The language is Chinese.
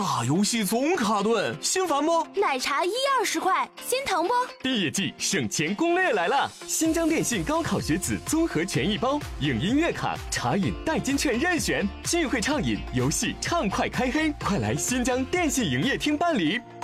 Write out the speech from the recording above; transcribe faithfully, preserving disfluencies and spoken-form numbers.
打游戏总卡顿，心烦不？ 奶茶一二十块，心疼不？ 毕业季省钱攻略来了！新疆电信高考学子综合权益包，影音月卡、茶饮代金券任选，聚会畅饮，游戏畅快开黑，快来新疆电信营业厅办理。